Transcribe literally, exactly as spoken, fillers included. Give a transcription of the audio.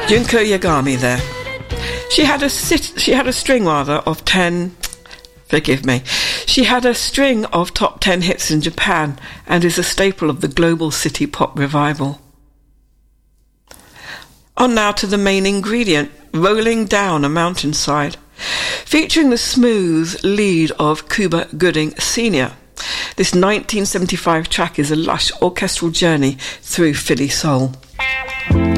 Junko Yagami there. She had a sit, she had a string rather of ten. Forgive me. She had a string of top ten hits in Japan and is a staple of the global city pop revival. On now to the main ingredient, Rolling Down a Mountainside, featuring the smooth lead of Cuba Gooding Senior This nineteen seventy-five track is a lush orchestral journey through Philly soul.